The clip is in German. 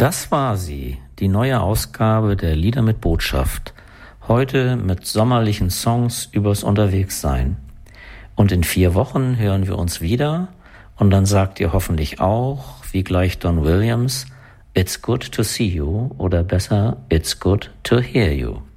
Das war sie, die neue Ausgabe der Lieder mit Botschaft. Heute mit sommerlichen Songs übers Unterwegssein. Und in 4 Wochen hören wir uns wieder und dann sagt ihr hoffentlich auch, wie gleich Don Williams, It's good to see you oder besser, It's good to hear you.